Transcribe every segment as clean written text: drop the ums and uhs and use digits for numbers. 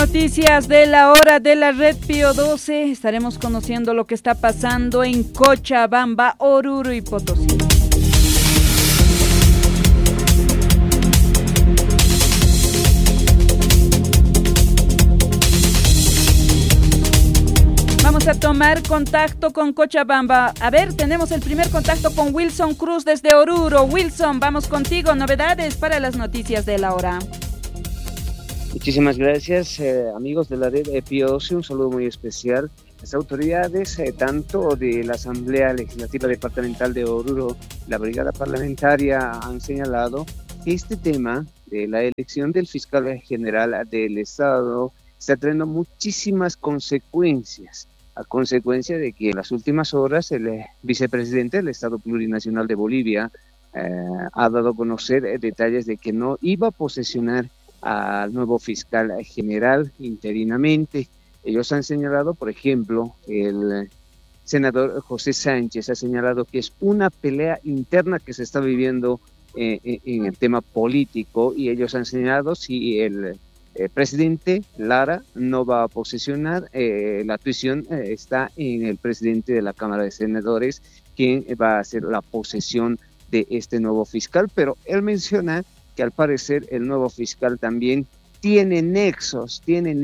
Noticias de la hora de la red Pío 12. Estaremos conociendo lo que está pasando en Cochabamba, Oruro y Potosí. Vamos a tomar contacto con Cochabamba. A ver, tenemos el primer contacto con Wilson Cruz desde Oruro. Wilson, vamos contigo. Novedades para las noticias de la hora. Muchísimas gracias, amigos de la red Pío 12. Un saludo muy especial. Las autoridades, tanto de la Asamblea Legislativa Departamental de Oruro, la Brigada Parlamentaria, han señalado que este tema de la elección del fiscal general del Estado está trayendo muchísimas consecuencias, a consecuencia de que en las últimas horas el vicepresidente del Estado Plurinacional de Bolivia ha dado a conocer detalles de que no iba a posesionar al nuevo fiscal general interinamente. Ellos han señalado, por ejemplo, el senador José Sánchez ha señalado que es una pelea interna que se está viviendo en el tema político, y ellos han señalado si el presidente Lara no va a posesionar, la tuición está en el presidente de la Cámara de Senadores, quien va a hacer la posesión de este nuevo fiscal, pero él menciona que al parecer el nuevo fiscal también tiene nexos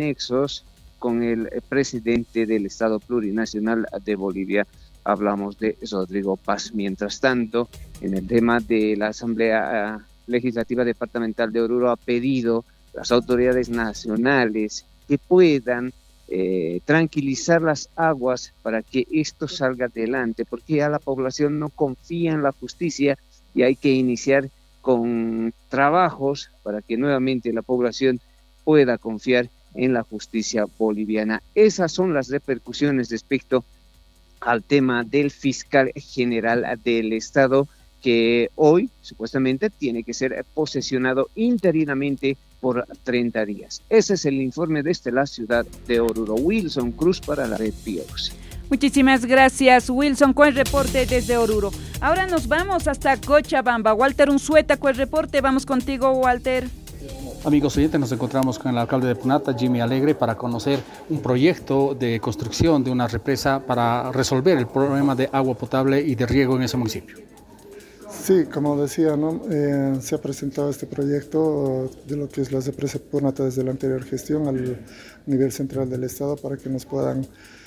con el presidente del Estado Plurinacional de Bolivia. Hablamos de Rodrigo Paz. Mientras tanto, en el tema de la Asamblea Legislativa Departamental de Oruro, ha pedido a las autoridades nacionales que puedan tranquilizar las aguas para que esto salga adelante, porque ya la población no confía en la justicia y hay que iniciar con trabajos para que nuevamente la población pueda confiar en la justicia boliviana. Esas son las repercusiones respecto al tema del fiscal general del Estado, que hoy supuestamente tiene que ser posesionado interinamente por 30 días. Ese es el informe desde la ciudad de Oruro. Wilson Cruz para la red Pío 12. Muchísimas gracias, Wilson, con el reporte desde Oruro. Ahora nos vamos hasta Cochabamba. Walter Unzueta con el reporte. Vamos contigo, Walter. Amigos oyentes, nos encontramos con el alcalde de Punata, Jimmy Alegre, para conocer un proyecto de construcción de una represa para resolver el problema de agua potable y de riego en ese municipio. Sí, como decía, ¿no? Se ha presentado este proyecto de lo que es la represa Punata desde la anterior gestión al nivel central del Estado para que nos puedan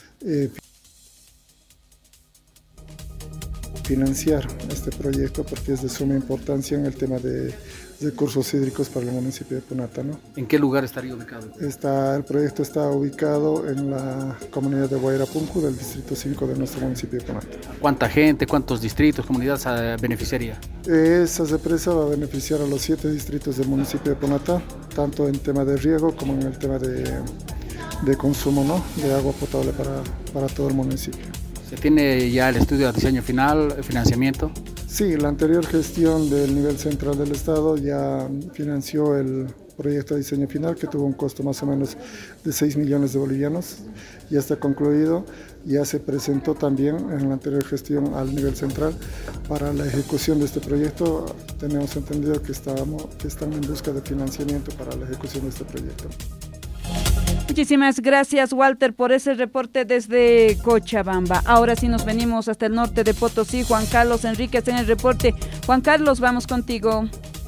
financiar este proyecto, porque es de suma importancia en el tema de recursos hídricos para el municipio de Punata, ¿no? ¿En qué lugar estaría ubicado? El proyecto está ubicado en la comunidad de Guairapuncu del distrito 5 de nuestro municipio de Punata. ¿Cuánta gente, cuántos distritos, comunidades beneficiaría? Esa represa va a beneficiar a los 7 distritos del municipio de Punata, tanto en tema de riego como en el tema de consumo, ¿no? De agua potable para todo el municipio. ¿Se tiene ya el estudio de diseño final, el financiamiento? Sí, la anterior gestión del nivel central del Estado ya financió el proyecto de diseño final, que tuvo un costo más o menos de 6 millones de bolivianos. Ya está concluido, ya se presentó también en la anterior gestión al nivel central para la ejecución de este proyecto. Tenemos entendido que están en busca de financiamiento para la ejecución de este proyecto. Muchísimas gracias, Walter, por ese reporte desde Cochabamba. Ahora sí nos venimos hasta el norte de Potosí. Juan Carlos Enríquez en el reporte. Juan Carlos, vamos contigo.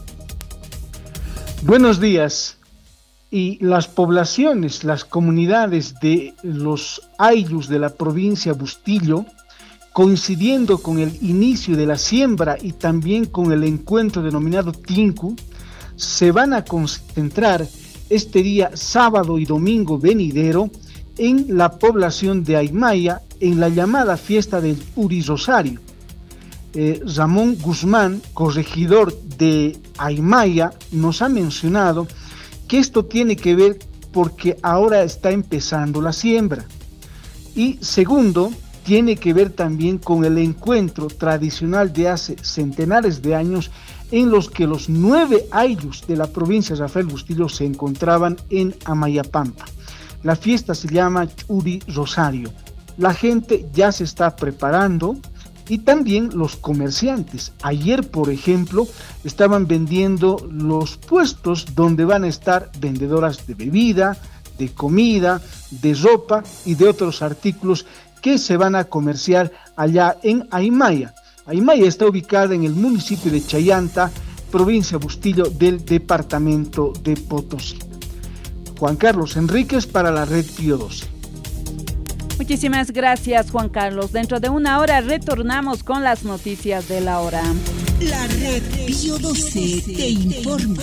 Buenos días. Y las poblaciones, las comunidades de los aylus de la provincia Bustillo, coincidiendo con el inicio de la siembra y también con el encuentro denominado Tinku, se van a concentrar este día sábado y domingo venidero en la población de Aymaya, en la llamada fiesta del Uri Rosario. Ramón Guzmán, corregidor de Aymaya, nos ha mencionado que esto tiene que ver porque ahora está empezando la siembra. Y segundo, tiene que ver también con el encuentro tradicional de hace centenares de años en los que los 9 aylus de la provincia de Rafael Bustillo se encontraban en Amayapampa. La fiesta se llama Uri Rosario. La gente ya se está preparando y también los comerciantes. Ayer, por ejemplo, estaban vendiendo los puestos donde van a estar vendedoras de bebida, de comida, de ropa y de otros artículos que se van a comerciar allá en Aymaya. Aymaya está ubicada en el municipio de Chayanta, provincia Bustillo del departamento de Potosí. Juan Carlos Enríquez para la Red Pío XII. Muchísimas gracias, Juan Carlos. Dentro de una hora retornamos con las noticias de la hora. La Red Pío XII te informa.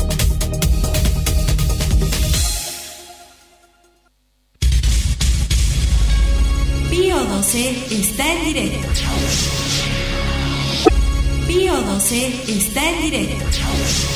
Pío XII está en directo. Pío XII está en directo.